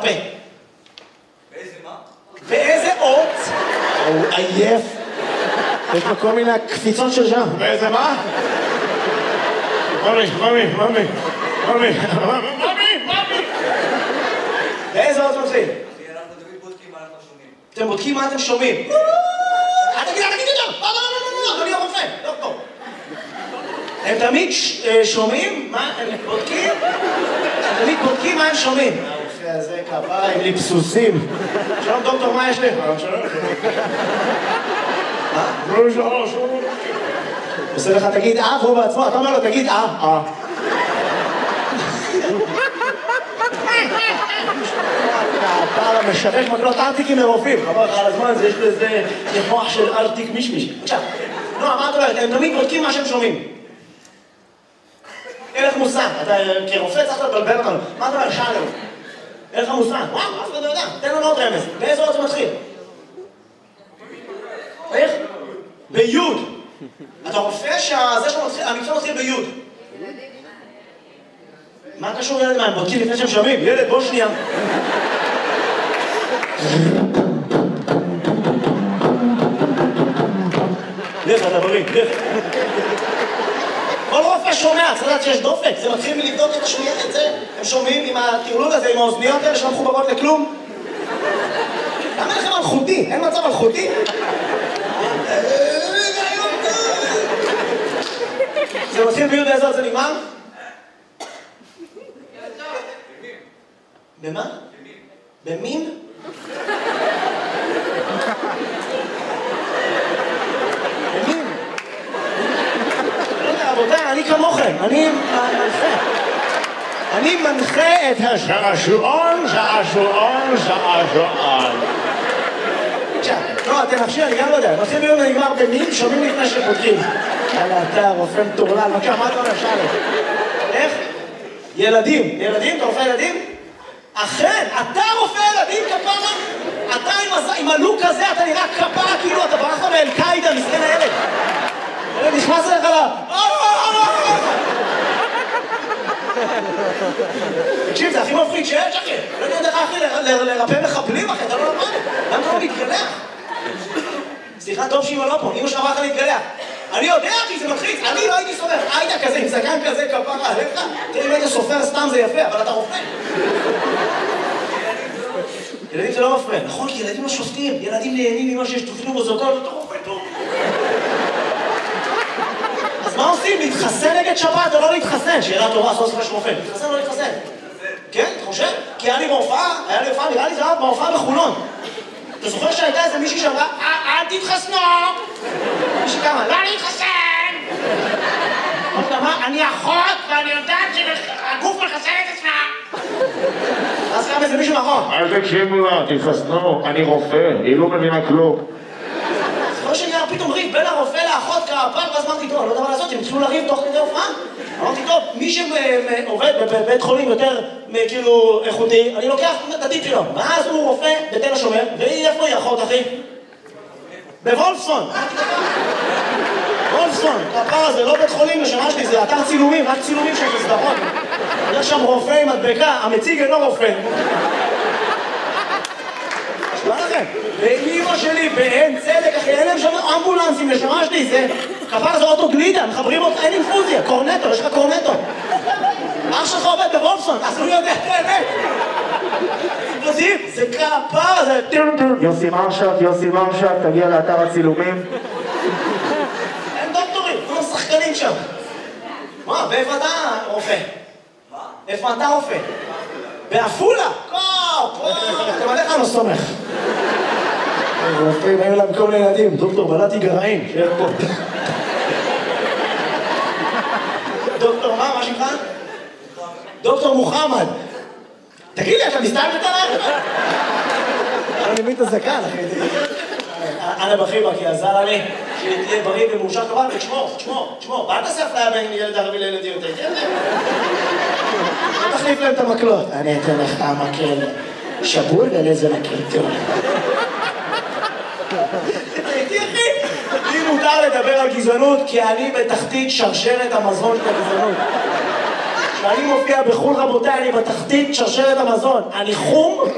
באיזה מה? באיזה אות? הוא עייף. יש לו כל מיני קפיצות של שם. באיזה מה? ממי. באיזה אות מתחיל? אנחנו תמיד בודקים מה אנחנו שומעים. אתם בודקים מה אתם שומעים. תגיד יותר. לא, אדוני הרופא. דוקטור. הם תמיד שומעים מה הם בודקים? הם תמיד בודקים מה הם שומעים. הרופא הזה כפיים לי פסוסים. שלום דוקטור, מה יש לי? שלום. עושה לך תגיד והוא בעצמו, אתה אומר לו תגיד אתה משווק מקלות ארטיקים לרופאים. חבל לך על הזמן, יש לזה מוח של ארטיק מישמיש. בבקשה. לא, מה את אומרת? הם תמיד בודקים מה שהם שומעים. אין לך מושג. אתה כרופא צריך לבלבל אותנו. מה אתה אומר? שאלנו. אין לך מושג. וואו, אף אחד לא יודע. תן לנו עוד רמז. באיזה אות זה מתחיל? איך? ביוד. אתה רופא שהמקצוע מתחיל ביוד. מה קשור ילד? מה, הם בודקים לפני שהם שומעים? ילד, בוא שנייה. לך, אתה בריא, לך. כל רופא שומע, צריך לדעת שיש דופק. זה מתחיל מלבדוק את השמיעה, את זה. הם שומעים עם הטרלול הזה, עם האוזניות האלה שלא מחוברות לכלום. למה לכם מלכותי? אין מצב מלכותי? זה מתחיל ביוד באיזה עוד זה נגמר? במה? במין? במין? רבותיי, אני כמוכם, אני מנחה את השעשועון. לא, אתם נפשי, אני גם לא יודע. מתחיל ביום ונגמר במין, שומעים לפני שפותחים. יאללה, אתה רופא מטורלל, בבקשה, מה אתה אומר? שאלה. איך? ילדים. ילדים? אתה רופא ילדים? אכן, אתה רופא ילדים, כפרה? אתה עם הלוק הזה, אתה נראה כפרה, כאילו אתה ברחת מאל-קאידה, מסכן הילד. ילד נכנס אליך לה... תקשיב, זה הכי מפחיד שיש, אחי. לא יודע איך אחי לרפא מחבלים, אחי, אתה לא למד. למה אתה לא מתגלח? סליחה, טוב שאמא לא פה, אמא שלך אמרה להתגלח. אני יודע, כי זה מלחיץ, אני לא הייתי סופר. היית כזה, עם זקן כזה, כפרה עליך. תראה, אם היית סופר סתם זה יפה, אבל אתה רופא. ילדים זה לא מפריע. נכון, כי ילדים לא שופטים. ילדים נהנים ממה שיש תופנים בזאתו, אתה רופא טוב. אז מה עושים? להתחסן נגד שבת או לא להתחסן? שאלה טובה, סוף סוף יש רופא. להתחסן או לא להתחסן? כן, אתה חושב? כי היה לי בהופעה, נראה לי זה היה בהופעה בחולון. אתה זוכר שהייתה איזה מישהי שאמרה, אל תתחסנו! מישהי כמה, לא להתחסן! אני אחות ואני יודעת שהגוף מחסן את עצמה! אז קם איזה מישהו נכון. אל תקשיבו לה, תתחסנו, אני רופא, היא לא מבינה כלום. זוכר שנהיה פתאום ריב בין הרופא לאחות כפר, ואז אמרתי, טוב, לא יודע מה לעשות, הם התחילו לריב תוך כדי הופעה. אמרתי, טוב, מי שעובד בבית חולים יותר כאילו איכותי, אני לוקח את הטיפ שלו. ואז הוא רופא בתל השומר, והיא איפה היא אחות, אחי? בוולפסון. וולפסון, הפער הזה, לא בית חולים לשמה שלי, זה אתר צילומים, רק צילומים של סדרות. יש שם רופא עם מדבקה, המציג אינו רופא. נשמע לכם? ואימא שלי באין צדק, אחי, אין להם שם אמבולנסים לשמה שלי, זה... כפר זה אוטו גלידה, מחברים אותך, אין אינפוזיה, קורנטו, יש לך קורנטו. אח שלך עובד בוולפסון, אז הוא יודע את האמת. זה כפר, זה... יוסי מרשק, תגיע לאתר הצילומים. אין דוקטורים, כולם שחקנים שם. מה, ואיפה אתה רופא? מה? איפה אתה רופא? בעפולה? אתם עליך לא סומך. רופאים, אין להם כל ילדים, דוקטור בלעתי גרעין, שיהיה פה. דוקטור מה שמך? דוקטור מוחמד. תגיד לי, אתה מסתלבט עליי? אני מבין את הזקן, אחי. אנה בחיבה, כי עזר לי שתהיה בריא ומאושר כבל, ותשמור. אל תעשה אפליה בין ילד ערבי לילד יהודי, תהיה זה. תחליף להם את המקלות. אני אתן לך המקל שבול ולזה מקל טוב. תראי, אחי, לי מותר לדבר על גזענות, כי אני בתחתית שרשרת המזון של הגזענות. כשאני מופיע בחו"ל, רבותיי, אני בתחתית שרשרת המזון. אני חום